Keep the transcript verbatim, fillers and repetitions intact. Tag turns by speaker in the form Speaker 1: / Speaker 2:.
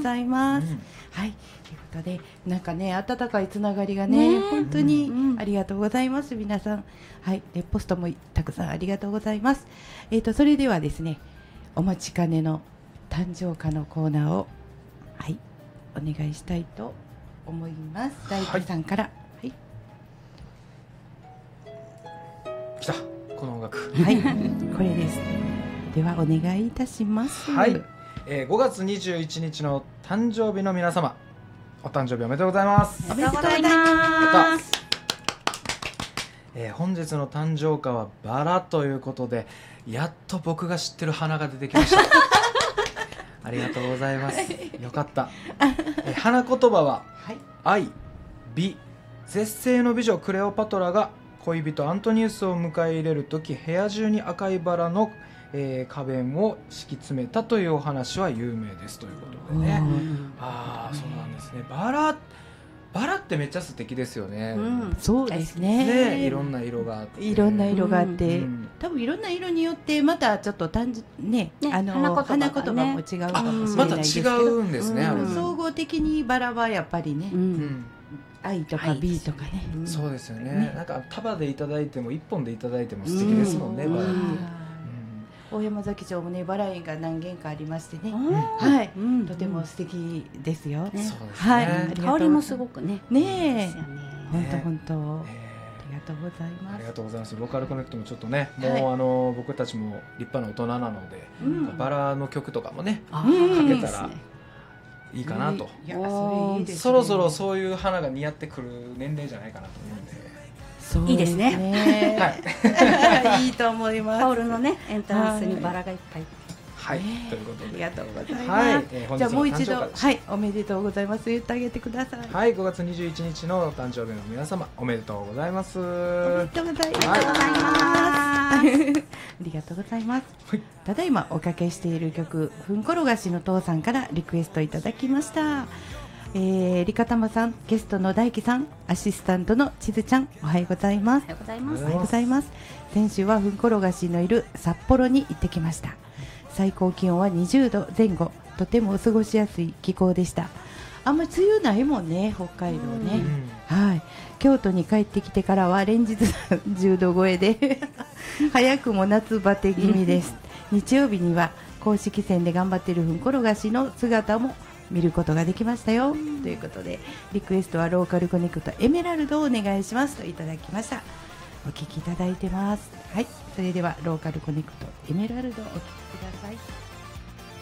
Speaker 1: ざいます、うん、はい、ということでなんかね温かいつながりがね、ね本当にありがとうございます、うん、皆さん。はい、でポストもたくさんありがとうございます。えーとそれではですね、お待ちかねの誕生歌のコーナーをはいお願いしたいと思います。大輝さんから、はいはい、
Speaker 2: 来たこの音楽、
Speaker 1: はいこれです。ではお願いいたします。
Speaker 2: はい、えー、ごがつにじゅういちにちの誕生日の皆様、お誕生日おめでとうございます。
Speaker 3: おめでとうございます。
Speaker 2: えー、本日の誕生花はバラということで、やっと僕が知ってる花が出てきましたありがとうございます。よかった、えー、花言葉は、はい、愛、美、絶世の美女クレオパトラが恋人アントニウスを迎え入れるとき部屋中に赤いバラの、えー、花弁を敷き詰めたというお話は有名ですということでね。ああ、そうなんですね。バラバラってめっちゃ素敵ですよね、うん、
Speaker 1: そうですね。
Speaker 2: ね、いろんな色があって
Speaker 1: いろんな色があって、うん、多分いろんな色によってまたちょっと単純ね、ね、あの花言葉も違うかもしれないですけど、
Speaker 2: また違うんですね、
Speaker 1: うん、総合的にバラはやっぱりね、うん、愛とか美とかね、
Speaker 2: うん、そうですよね、ね、なんか束でいただいても一本でいただいても素敵ですもんね、うん、バラって、
Speaker 1: 大山崎町もねバラ園が何軒かありましてね、はい、うん、とても素敵ですよ、ね、
Speaker 2: そうですね、
Speaker 3: はい、香りもすごくね、
Speaker 1: ねえ、本当本当、ありがとうございます。
Speaker 2: ありがとうございます。ローカルコネクトもちょっとね、もう、はい、あの僕たちも立派な大人なので、うん、バラの曲とかもね、かけたらいいかなと、
Speaker 1: いや、それいいですね、
Speaker 2: そろそろそういう花が似合ってくる年齢じゃないかなと思うんで。
Speaker 1: そういいですね。はい、いいと思います。
Speaker 3: ホールのねエントランスにバラがいっぱい。
Speaker 2: はい、ということで
Speaker 1: ありがとうございます。
Speaker 2: はい、
Speaker 1: えー、じゃあもう一度、はい、おめでとうございます言ってあげてください。
Speaker 2: はい、ごがつにじゅういちにちの誕生日の皆様おめでとうございます。お
Speaker 1: めでとうございます。ありがとうございます。はい、ただいまおかけしている曲、ふんころがしの父さんからリクエストいただきました。えー、リカタマさん、ゲストの大輝さん、アシスタントのちずちゃん、おはようございます。
Speaker 3: おはようございます。
Speaker 1: おはようございます。先週はふんころがしのいる札幌に行ってきました。最高気温はにじゅうどぜん後、とても過ごしやすい気候でした。あんまり梅雨ないもんね、北海道ね。はい、京都に帰ってきてからは連日じゅうど超えで早くも夏バテ気味です。日曜日には公式戦で頑張っているふんころがしの姿も見ることができましたよ、ということでリクエストはローカルコネクトエメラルドをお願いしますといただきました。お聞きいただいてます。はい、それではローカルコネクトエメラルドお聞きください。